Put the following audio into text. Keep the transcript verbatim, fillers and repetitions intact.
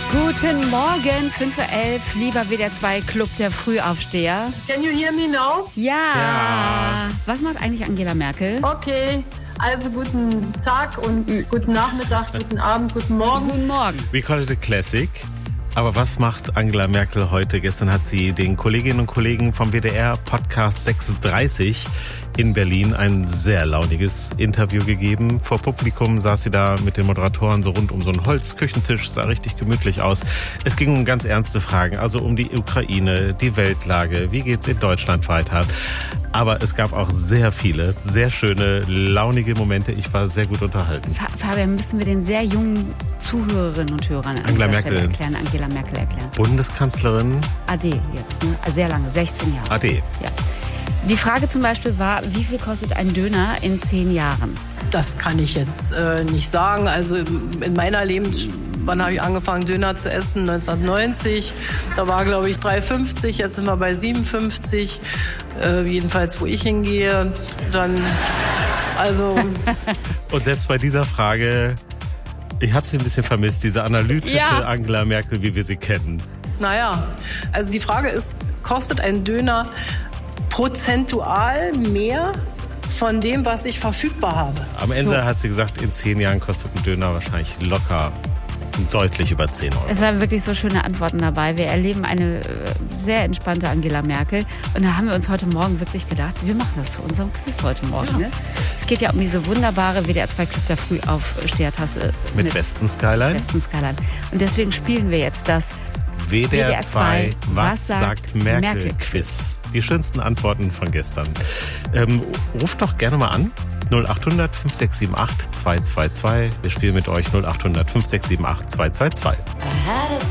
Guten Morgen, fünf Uhr elf, lieber W D R zwei Club der Frühaufsteher. Can you hear me now? Ja. Ja. Was macht eigentlich Angela Merkel? Okay, also guten Tag und mhm. guten Nachmittag, guten Abend, guten Morgen. Guten Morgen. We call it a classic. Aber was macht Angela Merkel heute? Gestern hat sie den Kolleginnen und Kollegen vom W D R Podcast sechsunddreißig in Berlin ein sehr launiges Interview gegeben. Vor Publikum saß sie da mit den Moderatoren so rund um so einen Holzküchentisch, sah richtig gemütlich aus. Es ging um ganz ernste Fragen, also um die Ukraine, die Weltlage, wie geht's in Deutschland weiter. Aber es gab auch sehr viele, sehr schöne, launige Momente. Ich war sehr gut unterhalten. Fabian, müssen wir den sehr jungen Zuhörerinnen und Hörern Angela Merkel erklären, Angela Merkel erklären. Bundeskanzlerin. A D jetzt, ne? Sehr lange, sechzehn Jahre. A D. Ja. Die Frage zum Beispiel war, wie viel kostet ein Döner in zehn Jahren? Das kann ich jetzt äh, nicht sagen. Also in meiner Lebensspanne habe ich angefangen, Döner zu essen, neunzehnhundertneunzig. Da war, glaube ich, drei fünfzig. Jetzt sind wir bei siebenundfünfzig. Äh, jedenfalls, wo ich hingehe. Dann, also... Und selbst bei dieser Frage, ich habe sie ein bisschen vermisst, diese analytische ja. Angela Merkel, wie wir sie kennen. Naja, also die Frage ist, kostet ein Döner prozentual mehr von dem, was ich verfügbar habe? Am Ende so. hat sie gesagt, in zehn Jahren kostet ein Döner wahrscheinlich locker deutlich über zehn Euro. Es waren wirklich so schöne Antworten dabei. Wir erleben eine sehr entspannte Angela Merkel. Und da haben wir uns heute Morgen wirklich gedacht, wir machen das zu unserem Quiz heute Morgen. Ja. Ne? Es geht ja um diese wunderbare W D R zwei Club der Frühaufstehertasse. Mit, mit Westen Skyline. Westen Skyline. Und deswegen spielen wir jetzt das W D R zwei, was sagt Merkel Quiz. Die schönsten Antworten von gestern. Ähm, ruft doch gerne mal an. null acht hundert fünf sechs sieben acht zwei zwei zwei. Wir spielen mit euch null acht hundert fünf sechs sieben acht zwei zwei zwei.